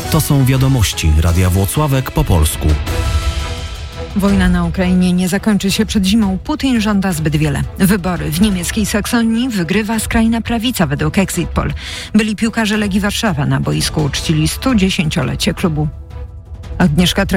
To są wiadomości Radia Włocławek po polsku. Wojna na Ukrainie nie zakończy się przed zimą. Putin żąda zbyt wiele. Wybory w niemieckiej Saksonii wygrywa skrajna prawica według Exit Poll. Byli piłkarze Legii Warszawa na boisku uczcili 110-lecie klubu. Agnieszka